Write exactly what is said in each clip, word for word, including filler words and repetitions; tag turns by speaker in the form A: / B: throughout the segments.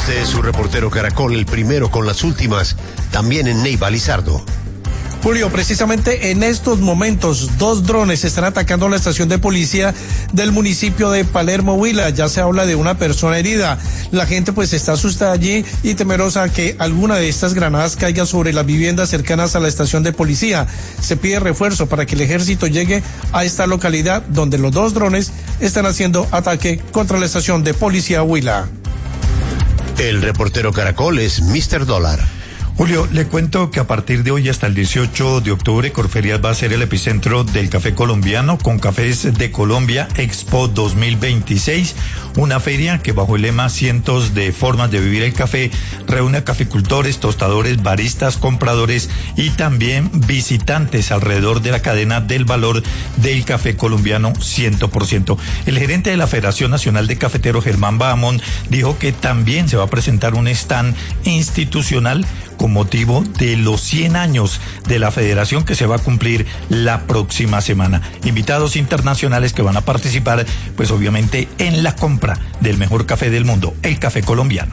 A: Este es su reportero Caracol, el primero con las últimas, también en Neiva, Lizardo.
B: Julio, precisamente en estos momentos, dos drones están atacando la estación de policía del municipio de Palermo, Huila. Ya se habla de una persona herida. La gente pues está asustada allí y temerosa que alguna de estas granadas caiga sobre las viviendas cercanas a la estación de policía. Se pide refuerzo para que el ejército llegue a esta localidad donde los dos drones están haciendo ataque contra la estación de policía Huila.
A: El reportero Caracol es mister Dólar.
C: Julio, le cuento que a partir de hoy hasta el dieciocho de octubre, Corferias va a ser el epicentro del café colombiano con Cafés de Colombia Expo dos mil veintiséis, una feria que bajo el lema Cientos de formas de vivir el café reúne a caficultores, tostadores, baristas, compradores y también visitantes alrededor de la cadena del valor del café colombiano cien por ciento. El gerente de la Federación Nacional de Cafeteros, Germán Bahamón, dijo que también se va a presentar un stand institucional con motivo de los cien años de la federación que se va a cumplir la próxima semana. Invitados internacionales que van a participar, pues obviamente en la compra del mejor café del mundo, el café colombiano.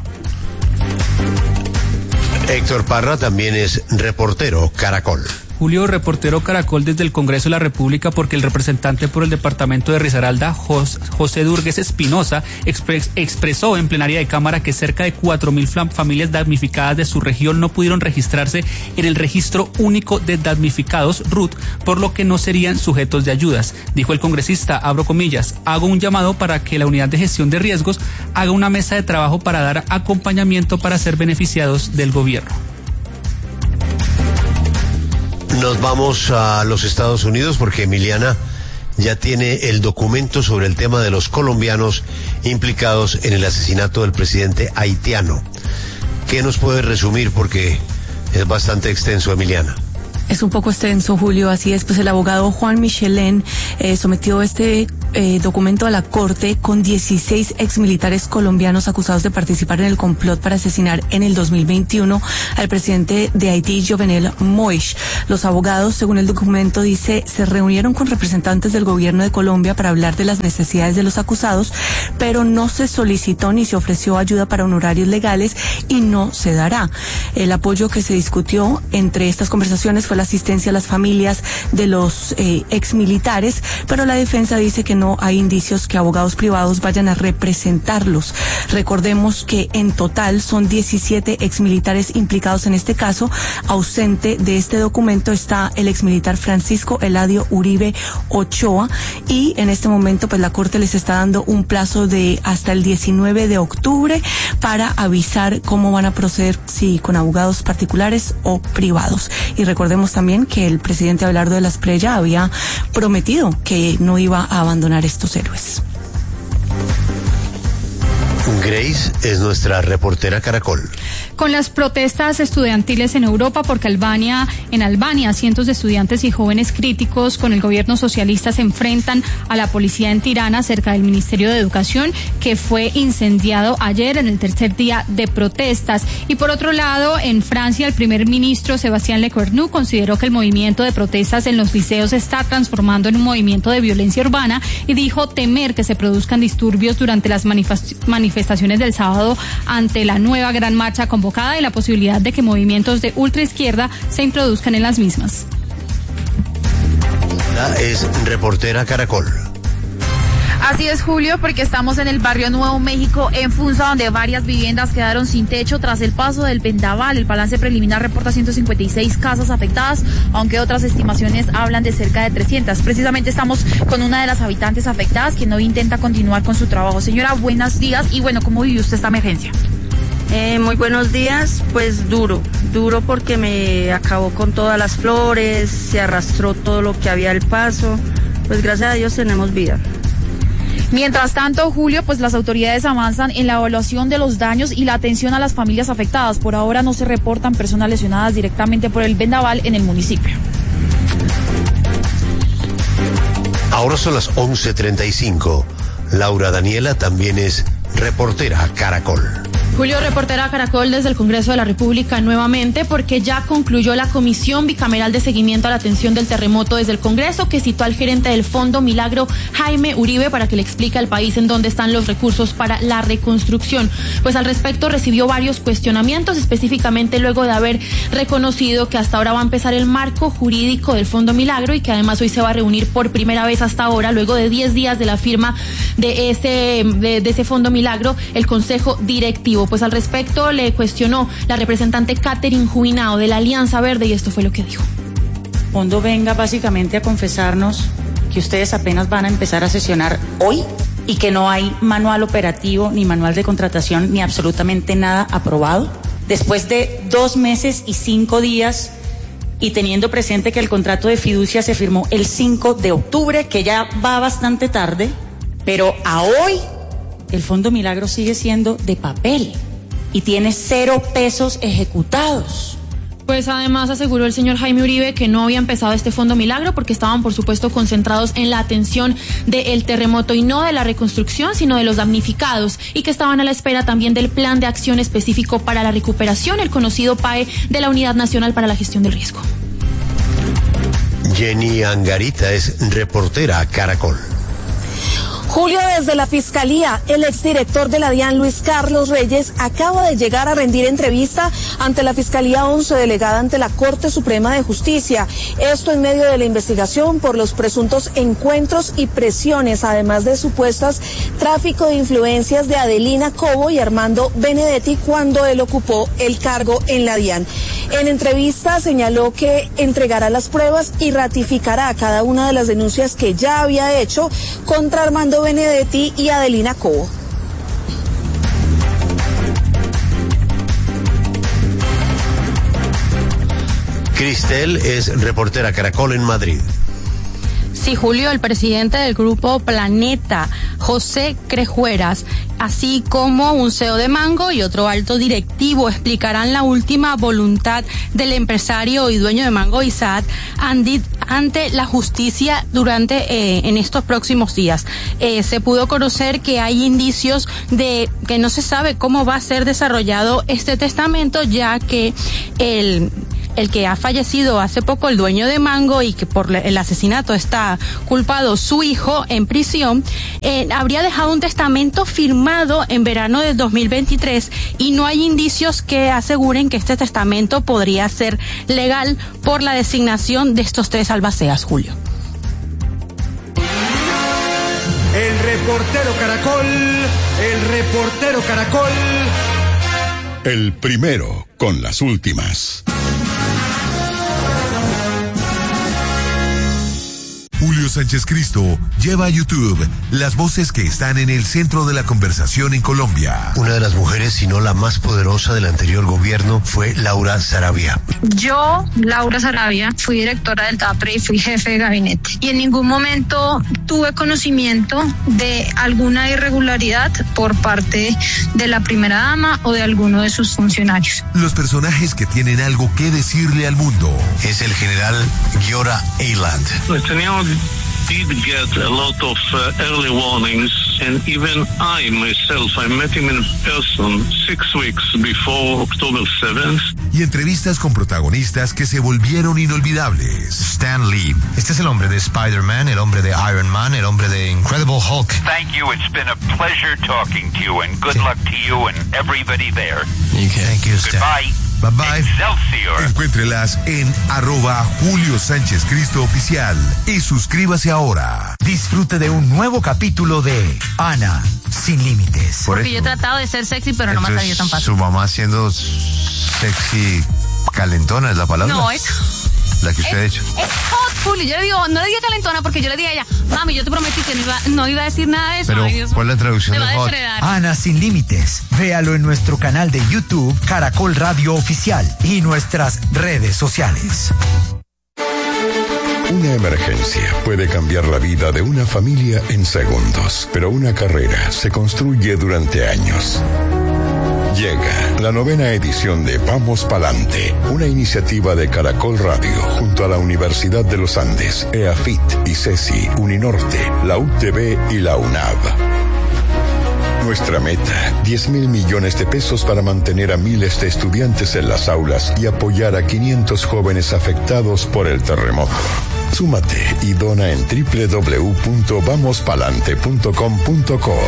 A: Héctor Parra también es reportero Caracol.
D: Julio, reportero Caracol desde el Congreso de la República, porque el representante por el departamento de Risaralda, José Durgues Espinosa, expres, expresó en plenaria de Cámara que cerca de cuatro mil familias damnificadas de su región no pudieron registrarse en el registro único de damnificados R U T, por lo que no serían sujetos de ayudas. Dijo el congresista, abro comillas, hago un llamado para que la unidad de gestión de riesgos haga una mesa de trabajo para dar acompañamiento para ser beneficiados del gobierno.
A: Nos vamos a los Estados Unidos porque Emiliana ya tiene el documento sobre el tema de los colombianos implicados en el asesinato del presidente haitiano. ¿Qué nos puede resumir? Porque es bastante extenso, Emiliana.
E: Es un poco extenso, Julio, así es. Pues el abogado Juan Michelén eh, sometió este eh, documento a la Corte con dieciséis exmilitares colombianos acusados de participar en el complot para asesinar en el dos mil veintiuno al presidente de Haití, Jovenel Moïse. Los abogados, según el documento, dice, se reunieron con representantes del gobierno de Colombia para hablar de las necesidades de los acusados, pero no se solicitó ni se ofreció ayuda para honorarios legales y no se dará. El apoyo que se discutió entre estas conversaciones fue la asistencia a las familias de los eh, exmilitares, pero la defensa dice que no hay indicios que abogados privados vayan a representarlos. Recordemos que en total son diecisiete exmilitares implicados en este caso. Ausente de este documento está el exmilitar Francisco Eladio Uribe Ochoa, y en este momento pues la Corte les está dando un plazo de hasta el diecinueve de octubre para avisar cómo van a proceder, si con abogados particulares o privados. Y recordemos también que el presidente Abelardo de la Espriella había prometido que no iba a abandonar estos héroes.
A: Grace es nuestra reportera Caracol.
F: Con las protestas estudiantiles en Europa, porque Albania, en Albania, cientos de estudiantes y jóvenes críticos con el gobierno socialista se enfrentan a la policía en Tirana, cerca del Ministerio de Educación, que fue incendiado ayer en el tercer día de protestas. Y por otro lado, en Francia, el primer ministro Sébastien Lecornu consideró que el movimiento de protestas en los liceos se está transformando en un movimiento de violencia urbana y dijo temer que se produzcan disturbios durante las manifestaciones manifestaciones del sábado ante la nueva gran marcha convocada y la posibilidad de que movimientos de ultraizquierda se introduzcan en las mismas.
A: Es reportera Caracol.
G: Así es, Julio, porque estamos en el barrio Nuevo México, en Funza, donde varias viviendas quedaron sin techo tras el paso del vendaval. El balance preliminar reporta ciento cincuenta y seis casas afectadas, aunque otras estimaciones hablan de cerca de trescientas. Precisamente estamos con una de las habitantes afectadas, quien hoy intenta continuar con su trabajo. Señora, buenos días. Y bueno, ¿cómo vivió usted esta emergencia?
H: Eh, muy buenos días. Pues duro, duro porque me acabó con todas las flores, se arrastró todo lo que había al paso. Pues gracias a Dios tenemos vida.
G: Mientras tanto, Julio, pues las autoridades avanzan en la evaluación de los daños y la atención a las familias afectadas. Por ahora no se reportan personas lesionadas directamente por el vendaval en el municipio.
A: Ahora son las once treinta y cinco. Laura Daniela también es reportera Caracol.
G: Julio, reportera Caracol desde el Congreso de la República nuevamente, porque ya concluyó la Comisión Bicameral de Seguimiento a la Atención del Terremoto desde el Congreso, que citó al gerente del Fondo Milagro, Jaime Uribe, para que le explique al país en dónde están los recursos para la reconstrucción. Pues al respecto recibió varios cuestionamientos, específicamente luego de haber reconocido que hasta ahora va a empezar el marco jurídico del Fondo Milagro y que además hoy se va a reunir por primera vez hasta ahora, luego de diez días de la firma de ese, de, de ese Fondo Milagro, el Consejo Directivo. Pues al respecto le cuestionó la representante Catherine Jubinao de la Alianza Verde y esto fue lo que dijo.
I: Fondo venga básicamente a confesarnos que ustedes apenas van a empezar a sesionar hoy y que no hay manual operativo ni manual de contratación ni absolutamente nada aprobado. Después de dos meses y cinco días y teniendo presente que el contrato de fiducia se firmó el cinco de octubre, que ya va bastante tarde, pero a hoy el Fondo Milagro sigue siendo de papel y tiene cero pesos ejecutados.
G: Pues además aseguró el señor Jaime Uribe que no había empezado este Fondo Milagro porque estaban por supuesto concentrados en la atención del terremoto y no de la reconstrucción, sino de los damnificados, y que estaban a la espera también del plan de acción específico para la recuperación, el conocido P A E de la Unidad Nacional para la Gestión del Riesgo.
A: Jenny Angarita es reportera Caracol.
J: Julio, desde la Fiscalía, el exdirector de la DIAN, Luis Carlos Reyes, acaba de llegar a rendir entrevista ante la Fiscalía once delegada ante la Corte Suprema de Justicia. Esto en medio de la investigación por los presuntos encuentros y presiones, además de supuestas tráfico de influencias de Adelina Cobo y Armando Benedetti cuando él ocupó el cargo en la DIAN. En entrevista señaló que entregará las pruebas y ratificará cada una de las denuncias que ya había hecho contra Armando Benedetti y Adelina Cobo.
A: Cristel es reportera Caracol en Madrid.
K: Sí, Julio, el presidente del grupo Planeta, José Crejueras, así como un C E O de Mango y otro alto directivo explicarán la última voluntad del empresario y dueño de Mango Isaac ante la justicia durante eh, en estos próximos días. Eh, se pudo conocer que hay indicios de que no se sabe cómo va a ser desarrollado este testamento, ya que el el que ha fallecido hace poco, el dueño de Mango, y que por el asesinato está culpado su hijo en prisión, eh, habría dejado un testamento firmado en verano de dos mil veintitrés y no hay indicios que aseguren que este testamento podría ser legal por la designación de estos tres albaceas, Julio.
L: El reportero Caracol, el reportero Caracol.
M: El primero con las últimas. Julio Sánchez Cristo lleva a YouTube las voces que están en el centro de la conversación en Colombia.
A: Una de las mujeres, si no la más poderosa del anterior gobierno, fue Laura Sarabia.
N: Yo, Laura Sarabia, fui directora del TAPRE y fui jefe de gabinete. Y en ningún momento tuve conocimiento de alguna irregularidad por parte de la primera dama o de alguno de sus funcionarios.
M: Los personajes que tienen algo que decirle al mundo.
A: Es el general Giora Eiland.
O: Pues teníamos did get a lot of uh, early warnings, and even I myself, I met him in person six weeks before October seventh.
M: Y entrevistas con protagonistas que se volvieron inolvidables.
P: Stan Lee. Este es el hombre de Spider-Man, el hombre de Iron Man, el hombre de Incredible Hulk.
Q: Thank you. It's been a pleasure talking to you, and good sí. luck to you and everybody there.
P: Okay. Thank you, Stan.
Q: Goodbye.
M: Bye bye.
Q: Excelsior.
M: Encuéntrelas en arroba Julio Sánchez Cristo Oficial y suscríbase ahora.
R: Disfrute de un nuevo capítulo de Ana Sin Límites.
S: Por Porque eso, yo he tratado de ser sexy, pero no me ha salido tan fácil.
P: Su mamá siendo sexy calentona es la palabra.
S: No, es...
P: La que usted
S: es,
P: ha hecho.
S: Es hot, Julio. Yo le digo, no le diga calentona porque yo le dije a ella, mami, yo te prometí que no iba, no iba a decir nada de eso.
P: Pero,
S: Ay, Dios,
P: ¿cuál es la traducción
S: de hot?
R: Ana Sin Límites. Véalo en nuestro canal de YouTube, Caracol Radio Oficial, y nuestras redes sociales.
M: Una emergencia puede cambiar la vida de una familia en segundos, pero una carrera se construye durante años. Llega la novena edición de Vamos Pa'lante, una iniciativa de Caracol Radio junto a la Universidad de los Andes, EAFIT, ICESI, Uninorte, la U T B y la UNAV. Nuestra meta, diez mil millones de pesos para mantener a miles de estudiantes en las aulas y apoyar a quinientos jóvenes afectados por el terremoto. Súmate y dona en doble u doble u doble u punto vamos palante punto com punto co.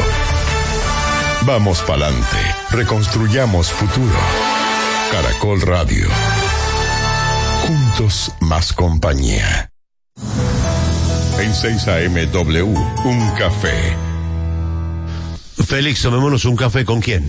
M: Vamos Palante, reconstruyamos futuro. Caracol Radio. Juntos más compañía. En seis A M W, un café.
A: Félix, tomémonos un café, ¿con quién?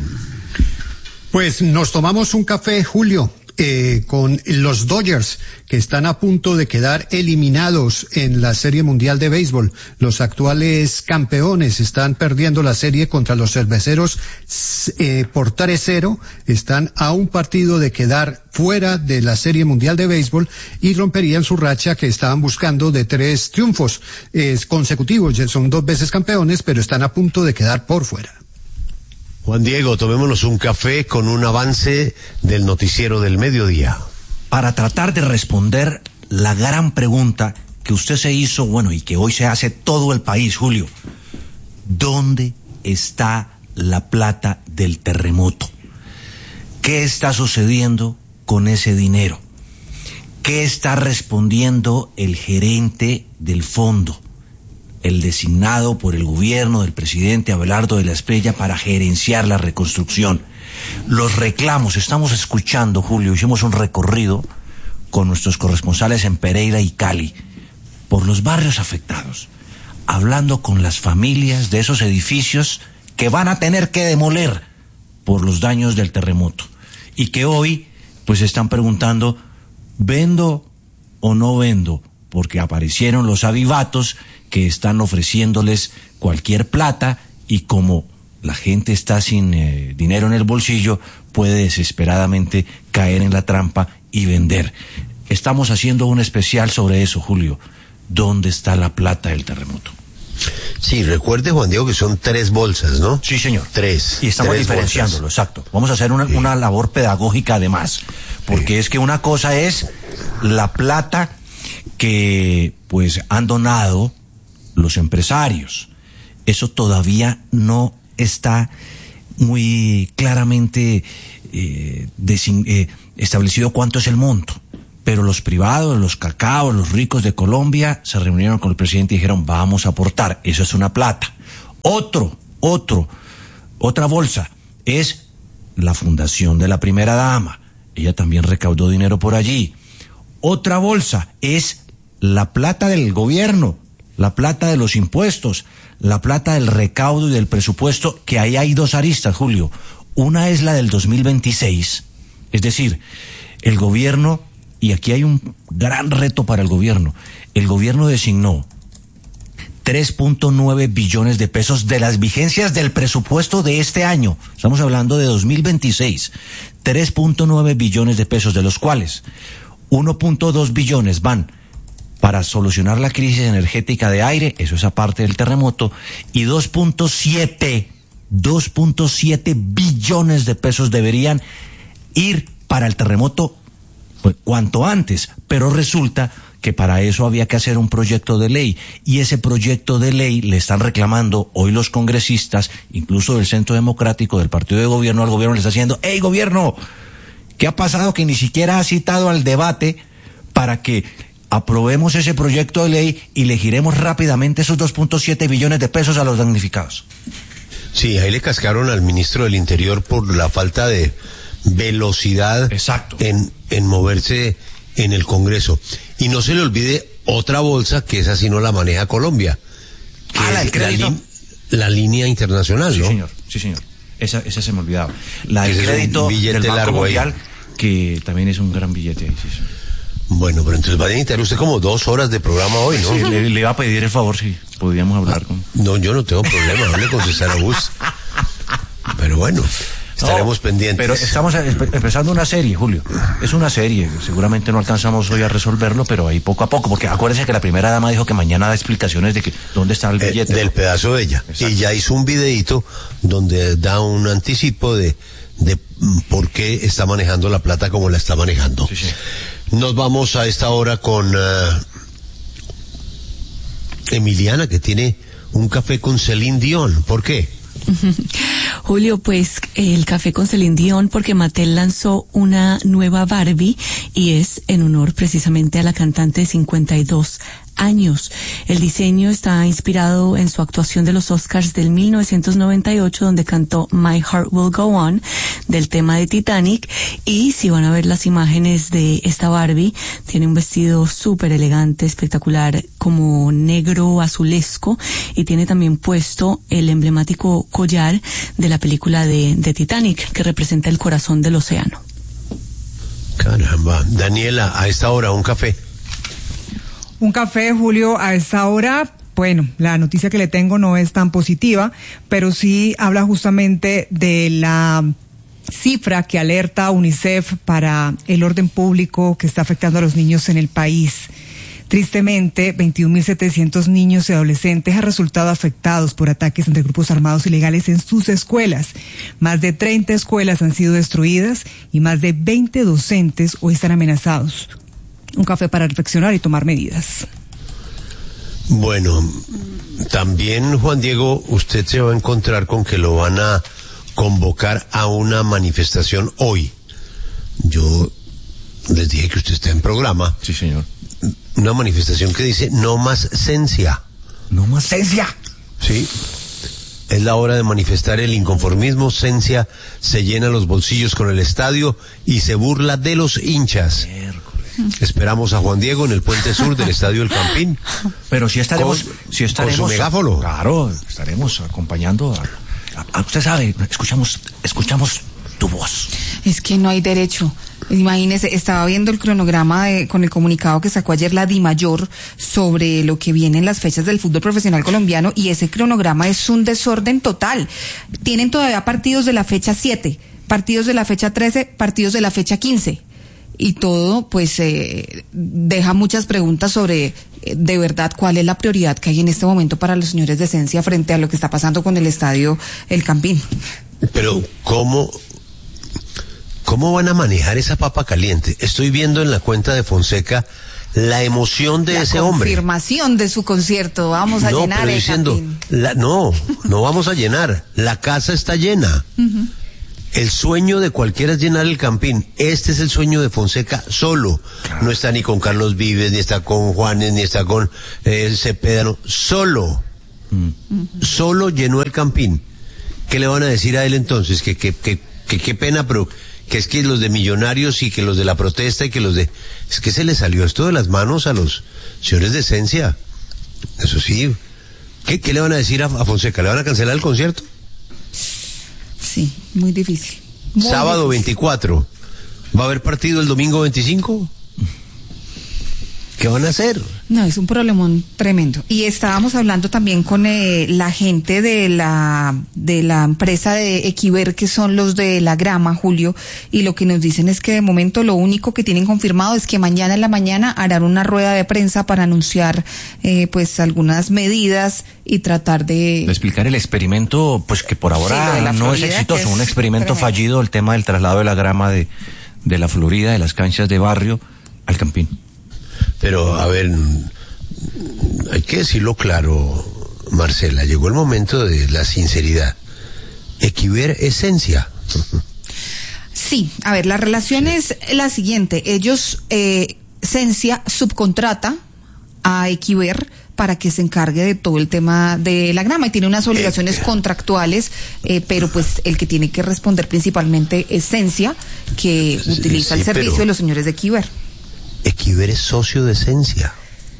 T: Pues nos tomamos un café, Julio, eh, con los Dodgers, que están a punto de quedar eliminados en la Serie Mundial de Béisbol. Los actuales campeones están perdiendo la serie contra los Cerveceros eh, por tres cero. Están a un partido de quedar fuera de la Serie Mundial de Béisbol y romperían su racha que estaban buscando de tres triunfos eh, consecutivos. Ya son dos veces campeones, pero están a punto de quedar por fuera.
A: Juan Diego, tomémonos un café con un avance del noticiero del mediodía.
U: Para tratar de responder la gran pregunta que usted se hizo, bueno, y que hoy se hace todo el país, Julio. ¿Dónde está la plata del terremoto? ¿Qué está sucediendo con ese dinero? ¿Qué está respondiendo el gerente del fondo, el designado por el gobierno del presidente Abelardo de la Espriella para gerenciar la reconstrucción? Los reclamos, estamos escuchando, Julio, hicimos un recorrido con nuestros corresponsales en Pereira y Cali por los barrios afectados, hablando con las familias de esos edificios que van a tener que demoler por los daños del terremoto y que hoy pues están preguntando, ¿vendo o no vendo? Porque aparecieron los avivatos que están ofreciéndoles cualquier plata y como la gente está sin eh, dinero en el bolsillo, puede desesperadamente caer en la trampa y vender. Estamos haciendo un especial sobre eso, Julio. ¿Dónde está la plata del terremoto?
A: Sí, recuerde, Juan Diego, que son tres bolsas, ¿no?
U: Sí, señor.
A: Tres.
U: Y estamos
A: tres
U: diferenciándolo,
A: bolsas.
U: exacto. Vamos a hacer una,
A: sí.
U: una labor pedagógica además, porque sí. Es que una cosa es la plata que pues han donado los empresarios. Eso todavía no está muy claramente eh, desin, eh, establecido cuánto es el monto. Pero los privados, los cacaos, los ricos de Colombia se reunieron con el presidente y dijeron, vamos a aportar, eso es una plata. Otro, otro, otra bolsa es la fundación de la primera dama. Ella también recaudó dinero por allí. Otra bolsa es la plata del gobierno, la plata de los impuestos, la plata del recaudo y del presupuesto, que ahí hay dos aristas, Julio. Una es la del dos mil veintiséis, es decir, el gobierno, y aquí hay un gran reto para el gobierno, el gobierno designó tres punto nueve billones de pesos de las vigencias del presupuesto de este año, estamos hablando de dos mil veintiséis, tres punto nueve billones de pesos, de los cuales uno punto dos billones van para solucionar la crisis energética de aire, eso es aparte del terremoto, y dos punto siete billones de pesos deberían ir para el terremoto pues, cuanto antes, pero resulta que para eso había que hacer un proyecto de ley, y ese proyecto de ley le están reclamando hoy los congresistas, incluso del Centro Democrático, del partido de gobierno, al gobierno le está diciendo, ¡hey gobierno! ¿Qué ha pasado que ni siquiera ha citado al debate para que aprobemos ese proyecto de ley y le giremos rápidamente esos dos punto siete billones de pesos a los damnificados?
A: Sí, ahí le cascaron al ministro del Interior por la falta de velocidad
U: Exacto.
A: en en moverse en el Congreso. Y no se le olvide otra bolsa, que esa sí no la maneja Colombia, que
U: ah, la del crédito.
A: La, la línea internacional,
U: sí,
A: ¿no?
U: Sí, señor, sí, señor. Esa, esa se me olvidaba. La del
A: Ese
U: crédito del Banco Mundial,
A: ahí,
U: que también es un gran billete ahí, sí, sí.
A: Bueno, pero entonces va a necesitar usted como dos horas de programa hoy, ¿no?
U: Sí, le, le iba a pedir el favor si podíamos hablar con...
A: No, yo no tengo problema, hable con César Augusto. Pero bueno, estaremos no, pendientes.
U: Pero estamos empezando una serie, Julio. Es una serie, seguramente no alcanzamos hoy a resolverlo, pero ahí poco a poco, porque acuérdense que la primera dama dijo que mañana da explicaciones de que dónde está el billete.
A: Eh, del ¿no? pedazo de ella. Exacto. Y ya hizo un videíto donde da un anticipo de, de por qué está manejando la plata como la está manejando.
U: Sí, sí.
A: Nos vamos a esta hora con uh, Emiliana, que tiene un café con Celine Dion. ¿Por qué?
E: Julio, pues el café con Celine Dion, porque Mattel lanzó una nueva Barbie y es en honor precisamente a la cantante de cincuenta y dos años. El diseño está inspirado en su actuación de los Oscars del mil novecientos noventa y ocho, donde cantó My Heart Will Go On, del tema de Titanic. Y si van a ver las imágenes de esta Barbie, tiene un vestido súper elegante, espectacular, como negro azulesco, y tiene también puesto el emblemático collar de la película de, de Titanic, que representa el corazón del océano.
A: Caramba. Daniela, a esta hora, un café.
B: Un café, Julio, a esta hora. Bueno, la noticia que le tengo no es tan positiva, pero sí habla justamente de la cifra que alerta UNICEF para el orden público que está afectando a los niños en el país. Tristemente, veintiún mil setecientos niños y adolescentes han resultado afectados por ataques entre grupos armados ilegales en sus escuelas. Más de treinta escuelas han sido destruidas y más de veinte docentes hoy están amenazados. Un café para reflexionar y tomar medidas.
A: Bueno, también, Juan Diego, usted se va a encontrar con que lo van a convocar a una manifestación hoy. Yo les dije que usted está en programa.
U: Sí, señor.
A: Una manifestación que dice no más cencia.
U: No más cencia.
A: Sí. Es la hora de manifestar el inconformismo. Cencia se llena los bolsillos con el estadio y se burla de los hinchas. Esperamos a Juan Diego en el puente sur del Estadio El Campín.
U: Pero si estaremos,
A: con,
U: si estaremos
A: con su megáfono.
U: Claro, estaremos acompañando a, a, a usted sabe, escuchamos, escuchamos tu voz.
V: Es que no hay derecho. Imagínese, estaba viendo el cronograma de, con el comunicado que sacó ayer la DIMAYOR sobre lo que viene en las fechas del fútbol profesional colombiano, y ese cronograma es un desorden total. Tienen todavía partidos de la fecha siete, partidos de la fecha trece, partidos de la fecha quince. Y todo, pues, eh, deja muchas preguntas sobre, eh, de verdad, cuál es la prioridad que hay en este momento para los señores de Esencia frente a lo que está pasando con el estadio El Campín.
A: Pero, ¿cómo, cómo van a manejar esa papa caliente? Estoy viendo en la cuenta de Fonseca la emoción de
V: la
A: ese hombre.
V: La confirmación de su concierto. Vamos a
A: no,
V: llenar
A: pero
V: el
A: diciendo,
V: Campín.
A: La, no, no vamos a llenar. La casa está llena. Uh-huh. El sueño de cualquiera es llenar el Campín. Este es el sueño de Fonseca solo. Claro. No está ni con Carlos Vives, ni está con Juanes, ni está con eh, Cepeda, no. Solo. Mm. Solo llenó el Campín. ¿Qué le van a decir a él entonces? Que qué que, que, que pena, pero que es que los de Millonarios y que los de la protesta y que los de... Es que se le salió esto de las manos a los señores de Esencia. Eso sí. ¿Qué, qué le van a decir a, a Fonseca? ¿Le van a cancelar el concierto?
V: Sí, muy difícil. Muy
A: Sábado
V: difícil.
A: veinticuatro. ¿Va a haber partido el domingo veinticinco? ¿Qué van a hacer?
V: No, es un problemón tremendo. Y estábamos hablando también con eh, la gente de la de la empresa de Equiver, que son los de la grama, Julio, y lo que nos dicen es que de momento lo único que tienen confirmado es que mañana en la mañana harán una rueda de prensa para anunciar eh, pues algunas medidas y tratar de...
U: de explicar el experimento, pues que por ahora sí, no Florida, es exitoso, es un experimento tremendo. Fallido, el tema del traslado de la grama de, de la Florida, de las canchas de barrio al Campín.
A: Pero, a ver, hay que decirlo claro, Marcela, llegó el momento de la sinceridad. Equiver Esencia.
V: Sí, a ver, la relación es la siguiente. Ellos, eh, Esencia subcontrata a Equiver para que se encargue de todo el tema de la grama y tiene unas obligaciones eh, contractuales, eh, pero pues el que tiene que responder principalmente es Esencia, que sí, utiliza sí, el servicio pero... de los señores de Equiver.
A: Equiver es socio de Esencia.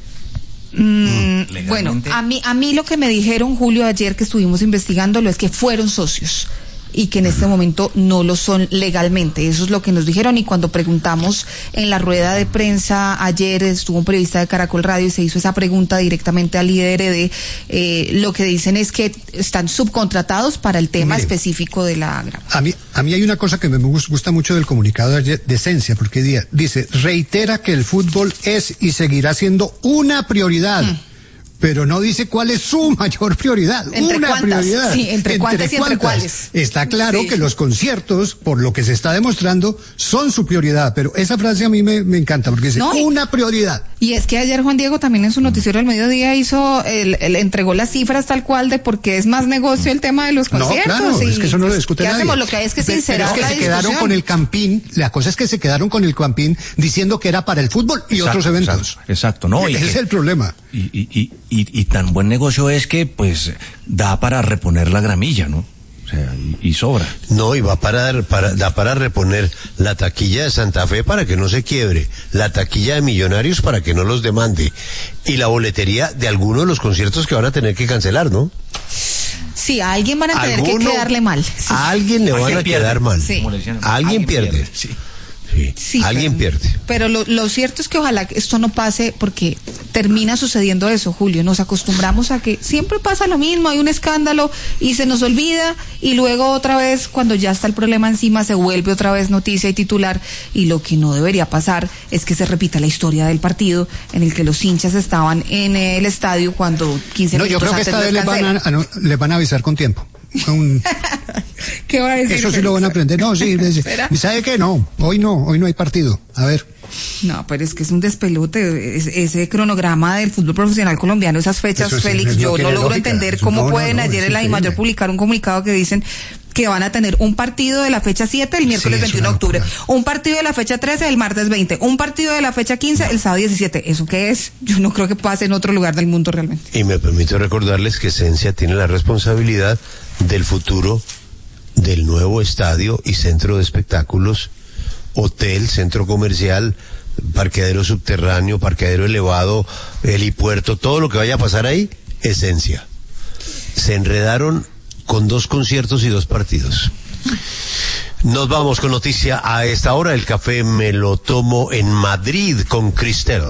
V: Mm, bueno, a mí, a mí lo que me dijeron, Julio, ayer que estuvimos investigándolo es que fueron socios y que en este momento no lo son legalmente. Eso es lo que nos dijeron, y cuando preguntamos en la rueda de prensa ayer, estuvo un periodista de Caracol Radio y se hizo esa pregunta directamente al líder de eh, lo que dicen es que están subcontratados para el tema Mire, específico de la grama.
T: A mí, a mí hay una cosa que me gusta mucho del comunicado de ayer de Esencia, porque dice, reitera que el fútbol es y seguirá siendo una prioridad. Mm. pero no dice cuál es su mayor prioridad.
V: ¿Entre
T: una
V: cuántas?
T: prioridad.
V: Sí, entre cuántas y entre cuáles.
T: Está claro
V: Sí.
T: que los conciertos, por lo que se está demostrando, son su prioridad, pero esa frase a mí me, me encanta porque dice
V: No, y-
T: una prioridad.
V: Y es que ayer Juan Diego también en su noticiero del mediodía hizo, el, el- entregó las cifras tal cual de por qué es más negocio el tema de los
T: No,
V: conciertos.
T: claro,
V: y,
T: es que eso no lo
V: pues,
T: discute
V: ¿qué
T: nadie.
V: hacemos? Lo que hay es que
T: Pero
V: sincerar
T: es que
V: la
T: se quedaron
V: discusión.
T: con el campín, la cosa es que se quedaron con el campín diciendo que era para el fútbol y
U: Exacto,
T: otros eventos.
U: Exacto, exacto, no. y
T: Ese es
U: que-
T: el problema.
U: Y, y, y, y, y tan buen negocio es que, pues, da para reponer la gramilla, ¿no? O sea, y, y sobra.
A: No, y va para, para, da para reponer la taquilla de Santa Fe para que no se quiebre, la taquilla de Millonarios para que no los demande, y la boletería de algunos de los conciertos que van a tener que cancelar, ¿no?
V: Sí, a alguien van a tener que
A: Alguno-
V: quedarle mal. Sí.
A: A alguien le van
U: Alguien
A: a
U: pierde.
A: quedar mal.
V: Sí.
U: Como le decían,
A: A alguien pierde.
U: Sí.
A: Sí.
V: Sí,
A: Alguien
V: pero-
A: pierde.
V: Pero lo, lo cierto es que ojalá que esto no pase porque termina sucediendo eso, Julio. Nos acostumbramos a que siempre pasa lo mismo, hay un escándalo y se nos olvida y luego otra vez cuando ya está el problema encima se vuelve otra vez noticia y titular y lo que no debería pasar es que se repita la historia del partido en el que los hinchas estaban en el estadio cuando quince
T: No, yo
V: minutos
T: creo que
V: antes
T: esta
V: les
T: vez les van a, a no- les van a avisar con tiempo. Un-
V: ¿Qué va a decir?
T: eso sí lo van a aprender. No, sí, dice,
V: ¿Será?
T: ¿sabe qué? No, hoy no, hoy no hay partido. A ver.
V: No, pero es que es un despelote, es- ese cronograma del fútbol profesional colombiano, esas fechas,
T: Eso sí,
V: Félix,
T: no
V: yo
T: tiene
V: no logro
T: lógica.
V: entender
T: Eso
V: cómo
T: no, no,
V: pueden
T: no,
V: ayer
T: es
V: en la
T: increíble.
V: DIMAYOR publicar un comunicado que dicen que van a tener un partido de la fecha siete el miércoles
T: Sí, es
V: veintiuno de
T: una
V: octubre,
T: locura.
V: un partido de la fecha trece el martes veinte, un partido de la fecha quince el sábado diecisiete. ¿Eso qué es? Yo no creo que pase en otro lugar del mundo realmente.
A: Y me permito recordarles que Esencia tiene la responsabilidad del futuro del nuevo estadio y centro de espectáculos, hotel, centro comercial, parqueadero subterráneo, parqueadero elevado, helipuerto, todo lo que vaya a pasar ahí, Esencia. Se enredaron con dos conciertos y dos partidos. Nos vamos con noticia a esta hora. El café me lo tomo en Madrid con Cristel.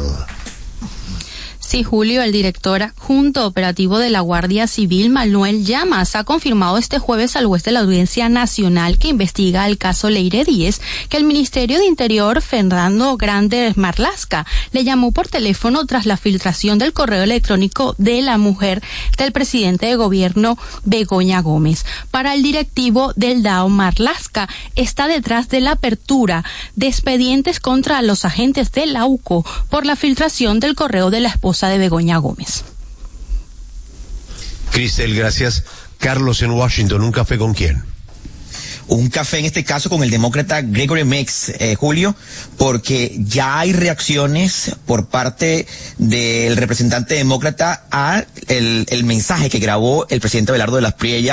K: Sí, Julio, el director adjunto operativo de la Guardia Civil, Manuel Llamas, ha confirmado este jueves al juez de la Audiencia Nacional que investiga el caso Leire Díez que el Ministerio de Interior, Fernando Grande Marlaska, le llamó por teléfono tras la filtración del correo electrónico de la mujer del presidente de gobierno, Begoña Gómez. Para el directivo del D A O, Marlaska está detrás de la apertura de expedientes contra los agentes de la U C O por la filtración del correo de la esposa de Begoña Gómez.
A: Cristel, gracias. Carlos en Washington, ¿un café con quién?
C: Un café en este caso con el demócrata Gregory Meeks, eh, Julio, porque ya hay reacciones por parte del representante demócrata a el, el mensaje que grabó el presidente Abelardo de las Priella